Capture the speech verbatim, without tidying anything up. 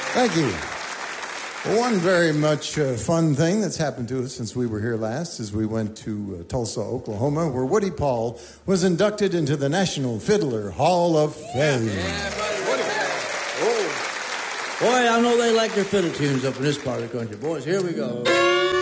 Thank you. Well, one very much uh, fun thing that's happened to us since we were here last is we went to uh, Tulsa, Oklahoma, where Woody Paul was inducted into the National Fiddler Hall of Fame. Yeah, buddy, Woody. Oh. Boy, I know they like their fiddle tunes up in this part of the country. Boys, here we go.